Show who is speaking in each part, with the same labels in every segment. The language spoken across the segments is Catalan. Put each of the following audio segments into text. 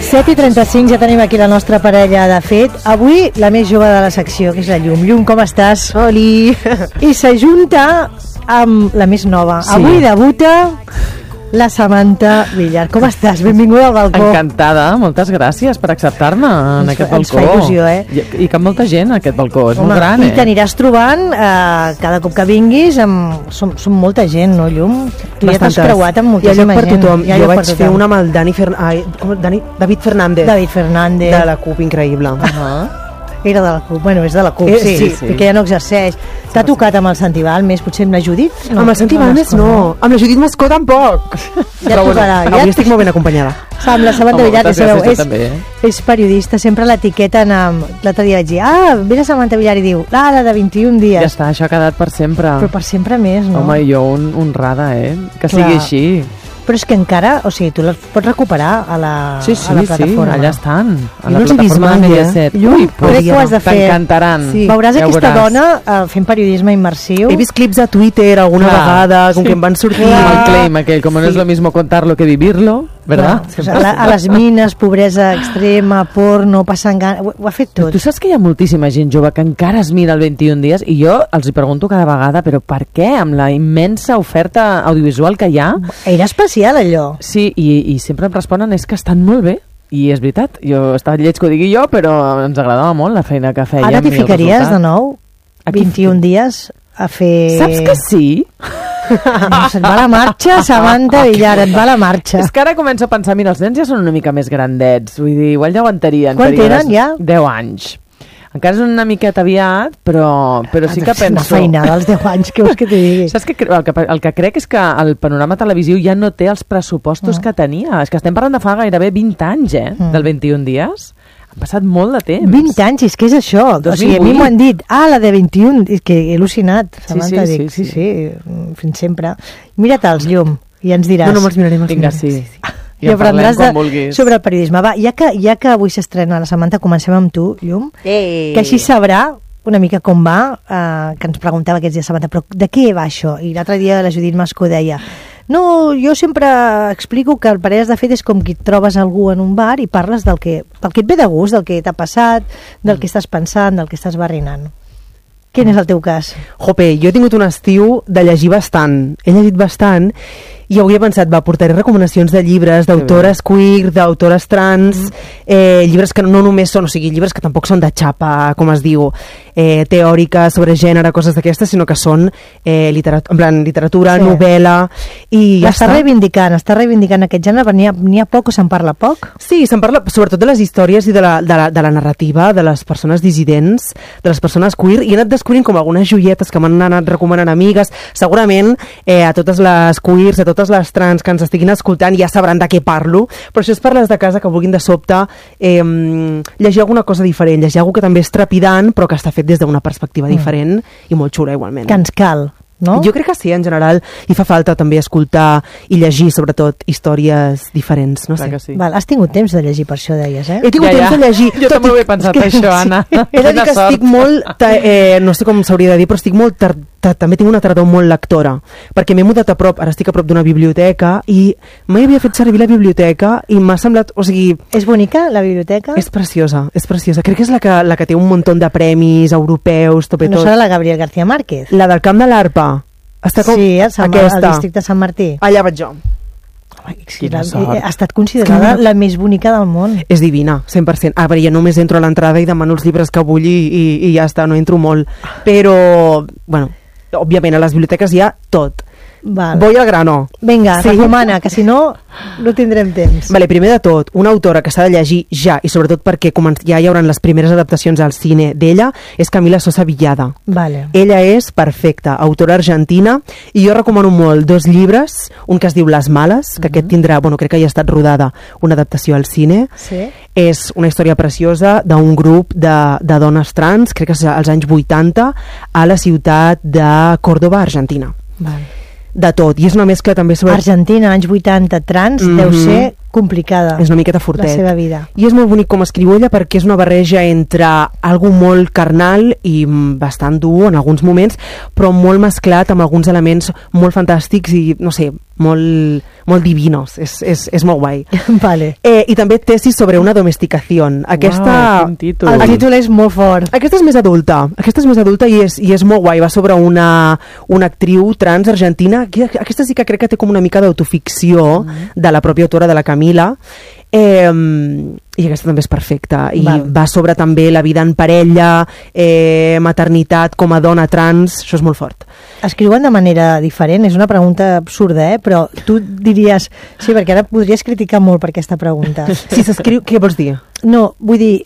Speaker 1: 7:35, ja tenim aquí la nostra parella de fet. Avui la més jove de la secció, que és la Llum. Llum, com estàs?
Speaker 2: Oli!
Speaker 1: I s'ajunta amb la més nova.
Speaker 2: Sí.
Speaker 1: Avui debuta la Samantha Villar. Com estàs? Benvinguda al balcó.
Speaker 2: Encantada, moltes gràcies per acceptar-me en aquest balcó.
Speaker 1: Ens fa il·lusió,
Speaker 2: I que molt gent, aquest balcó, és
Speaker 1: Home,
Speaker 2: molt gran,
Speaker 1: I t'aniràs trobant cada cop que vinguis som molta gent, no, Llum? Tu ja t'has creuat amb moltíssima gent.
Speaker 3: Hi ha lloc per tothom. Jo vaig fer una amb el David Fernández.
Speaker 1: David Fernández.
Speaker 3: De la CUP, increïble.
Speaker 1: Era de la CUP, bueno, és de la CUP, sí, perquè ja no exerceix. T'ha tocat amb el Santival més, potser amb la Judit?
Speaker 3: No, amb el Santival més no, amb la Judit Mascó tampoc.
Speaker 1: Ja tocarà.
Speaker 3: Avui estic molt ben acompanyada.
Speaker 1: Amb la Samantha Villar, ja sabeu,
Speaker 2: també,
Speaker 1: és periodista, sempre l'etiqueten l'altre dia vaig dir, ve la Samantha Villar i diu, la de 21 dies.
Speaker 2: Ja està, això ha quedat per sempre.
Speaker 1: Però per sempre més, no?
Speaker 2: Home, jo honrada, que sigui així.
Speaker 1: Però és que encara, o sigui, tu les pots recuperar a la plataforma.
Speaker 2: Sí, allà estan. A la
Speaker 3: no els he vist mai,
Speaker 1: Ui, crec que ho has de fer.
Speaker 2: T'encantaran.
Speaker 1: Sí. Veuràs aquesta dona fent periodisme immersiu.
Speaker 3: He vist clips a Twitter alguna vegada, com que em van sortir.
Speaker 2: El claim aquell, com no és lo mismo contarlo que vivirlo, ¿verdad?
Speaker 1: A les mines, pobresa extrema, porno, passant gana... Ho ha fet tot.
Speaker 2: Tu saps que hi ha moltíssima gent jove que encara es mira el 21 dies i jo els hi pregunto cada vegada, però per què? Amb la immensa oferta audiovisual que hi ha...
Speaker 1: Era especial, allò.
Speaker 2: Sí, i sempre em responen és que estan molt bé. I és veritat, està lleig que ho digui jo, però ens agradava molt la feina que fèiem.
Speaker 1: Ara t'hi ficaries de nou 21 dies a fer...
Speaker 2: Saps que sí?
Speaker 1: Se't va la marxa, Samantha Villar, et va la marxa.
Speaker 2: És que ara començo a pensar, mira, els nens ja són una mica més grandets, vull dir, igual ja ho aguantarien.
Speaker 1: Quan tenen ja?
Speaker 2: 10 anys. Encara és una miqueta aviat, però sí que penso...
Speaker 1: Una feinada als 10 anys, què vols que t'hi digui?
Speaker 2: Saps que el que crec és que el panorama televisiu ja no té els pressupostos que tenia. És que estem parlant de fa gairebé 20 anys, del 21 dies. Han passat molt de temps.
Speaker 1: 20 anys, és que és això. O sigui, a mi m'ho han dit, la de 21, és que he al·lucinat. Samantha, sí, fins sempre. Mira-te'ls, Llum, i ens diràs.
Speaker 3: No, me'ls miraré.
Speaker 2: Vinga, sí.
Speaker 1: I aprendràs sobre el periodisme. Va, ja que avui s'estrena la Samantha, comencem amb tu, Llum, que així sabrà una mica com va, que ens preguntava aquests dies Samantha, però de què va això? I l'altre dia la Judit Mascó deia, no, jo sempre explico que el parelles de fet és com que trobes algú en un bar i parles del que et ve de gust, del que t'ha passat, del que estàs pensant, del que estàs barrinant. Quin és el teu cas?
Speaker 3: Jope, jo he tingut un estiu de llegir bastant. He llegit bastant i avui he pensat, portaré recomanacions de llibres, d'autores queer, d'autores trans, llibres que no només són, o sigui, llibres que tampoc són de xapa, com es diu, teòriques sobre gènere, coses d'aquestes, sinó que són literatura, novel·la, i ja està.
Speaker 1: Està reivindicant aquest gènere, però n'hi ha poc o se'n parla poc?
Speaker 3: Sí, se'n parla sobretot de les històries i de la narrativa de les persones dissidents, de les persones queer, i he anat descobrint com algunes joietes que m'han anat recomanant amigues. Segurament a totes les queers, a totes les trans que ens estiguin escoltant ja sabran de què parlo, però això és per les de casa que vulguin de sobte llegir alguna cosa diferent, llegir alguna que també és trepidant però que està fet des d'una perspectiva diferent i molt xula igualment.
Speaker 1: Que ens cal, no?
Speaker 3: Jo crec que sí, en general, i fa falta també escoltar i llegir, sobretot, històries diferents, no sé.
Speaker 2: Que sí.
Speaker 1: Val, has tingut temps de llegir, per això deies,
Speaker 3: He tingut temps de llegir.
Speaker 2: Jo també ho he pensat, això, Anna.
Speaker 3: He de dir que estic molt, no sé com s'hauria de dir, però estic molt també tinc una tardor molt lectora, perquè m'he mudat a prop, ara estic a prop d'una biblioteca i mai havia fet servir la biblioteca i m'ha semblat, o sigui...
Speaker 1: És bonica, la biblioteca?
Speaker 3: És preciosa. Crec que és la que té un munt de premis europeus, tot.
Speaker 1: No serà la Gabriel García Márquez?
Speaker 3: La del Camp de l'Arpa.
Speaker 1: Sí, al districte de Sant Martí.
Speaker 3: Allà vaig jo.
Speaker 1: Ha estat considerada la més bonica del món.
Speaker 3: És divina, 100%. Però jo només entro a l'entrada i demano els llibres que vull i ja està, no entro molt. Però, bueno, òbviament a les biblioteques hi ha tot.
Speaker 1: Vale.
Speaker 3: Voy al grano.
Speaker 1: Vinga, recomana, que si no tindrem temps.
Speaker 3: Vale, primer de tot, una autora que s'ha de llegir ja, i sobretot perquè ja hi haurà les primeres adaptacions al cine d'ella, és Camila Sosa Villada.
Speaker 1: Vale.
Speaker 3: Ella és perfecta, autora argentina, i jo recomano molt 2 llibres, un que es diu Les Males, que aquest tindrà, crec que ja ha estat rodada una adaptació al cine.
Speaker 1: Sí.
Speaker 3: És una història preciosa d'un grup de dones trans, crec que és als anys 80, a la ciutat de Córdoba, Argentina.
Speaker 1: Vale.
Speaker 3: De tot, i és una mescla també sobre...
Speaker 1: Argentina, anys 80, trans, deu ser complicada.
Speaker 3: És una miqueta fortet.
Speaker 1: La seva vida.
Speaker 3: I és molt bonic com escriu ella perquè és una barreja entre algo molt carnal i bastant dur en alguns moments, però molt mesclat amb alguns elements molt fantàstics i, no sé, molt divinos. És molt guai.
Speaker 1: Vale.
Speaker 3: I també tesis sobre una domesticació.
Speaker 2: Quin títol.
Speaker 1: El títol és molt fort.
Speaker 3: Aquesta és més adulta i és molt guai. Va sobre una actriu trans argentina. Aquesta sí que crec que té com una mica d'autoficció de la pròpia autora, de la Camila. I aquesta també és perfecta. I va sobre també la vida en parella, maternitat com a dona trans. Això és molt fort.
Speaker 1: Escriuen de manera diferent? És una pregunta absurda, però tu diries... Sí, perquè ara podries criticar molt per aquesta pregunta.
Speaker 3: Si s'escriu... Què vols dir?
Speaker 1: No, vull dir,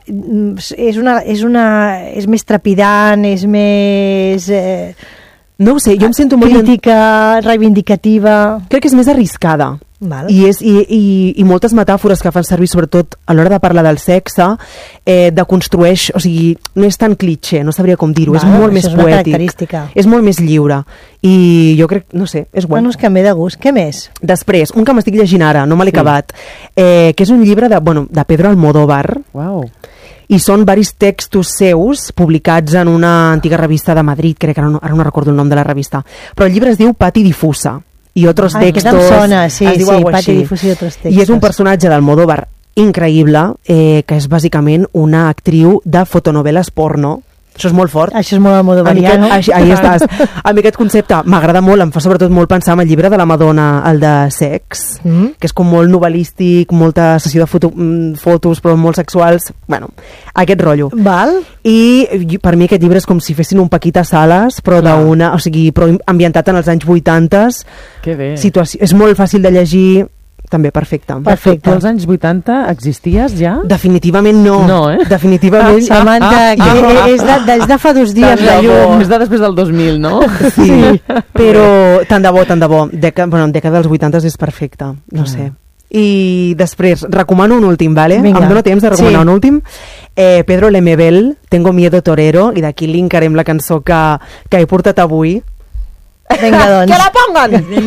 Speaker 1: és més trepidant, és més...
Speaker 3: No ho sé, jo em sento molt...
Speaker 1: Crítica, reivindicativa...
Speaker 3: Crec que és més arriscada.
Speaker 1: Val.
Speaker 3: I moltes metàfores que fan servir, sobretot a l'hora de parlar del sexe, deconstrueix, o sigui, no és tan cliché, no sabria com dir-ho, és molt més poètic, és molt més lliure, i jo crec, no sé, és guai.
Speaker 1: Bueno, és que em ve de gust. Què més?
Speaker 3: Després, un que m'estic llegint ara, no me l'he acabat, que és un llibre de Pedro Almodóvar.
Speaker 2: Uau.
Speaker 3: I són varis textos seus publicats en una antiga revista de Madrid, crec que ara no recordo el nom de la revista, però el llibre es diu Pati Difusa i otros textos,
Speaker 1: sona, sí,
Speaker 3: es diu alguna cosa així, i és un personatge d'Almodóvar increïble, que és bàsicament una actriu de fotonovel·les porno. Això és molt fort.
Speaker 1: Això és molt almodovariano.
Speaker 3: Ahí estàs. A mi aquest concepte m'agrada molt, em fa sobretot molt pensar en el llibre de la Madonna, el de Sex, que és com molt novel·lístic, molta sessió de fotos, però molt sexuals. Bueno, aquest rotllo.
Speaker 1: Val.
Speaker 3: I per mi aquest llibre és com si fessin un Paquita Salas, però però ambientat en els anys 80.
Speaker 2: Que bé.
Speaker 3: És molt fàcil de llegir, també perfecte.
Speaker 2: Tu als anys 80 existies ja?
Speaker 3: Definitivament no.
Speaker 2: No,
Speaker 1: Definitivament. Samantha, és de fa 2 dies de llum.
Speaker 2: És de després del 2000, no?
Speaker 3: Sí, però tant de bo. En dècada dels 80 és perfecte, no sé. I després, recomano un últim, ¿vale?
Speaker 1: Vinga.
Speaker 3: Em dóna temps de recomanar un últim. Pedro Lemebel, Tengo miedo torero, i d'aquí linkarem la cançó que he portat avui.
Speaker 1: Vinga, doncs.
Speaker 3: Que la pongan!